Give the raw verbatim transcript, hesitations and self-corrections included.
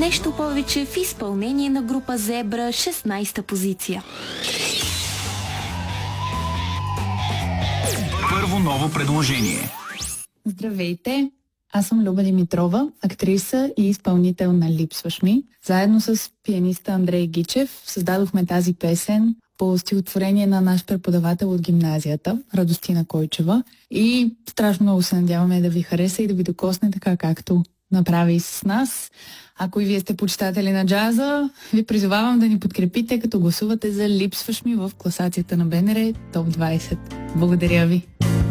Нещо повече в изпълнение на група Зебра, шестнайсета позиция. Първо ново предложение. Здравейте! Аз съм Люба Димитрова, актриса и изпълнител на "Липсваш ми". Заедно с пианиста Андрей Гичев създадохме тази песен по стихотворение на наш преподавател от гимназията, Радостина Койчева. И страшно много се надяваме да ви хареса и да ви докосне така, както направи с нас. Ако и вие сте почитатели на джаза, ви призовавам да ни подкрепите, като гласувате за "Липсваш ми" в класацията на БНР Топ двайсет. Благодаря ви!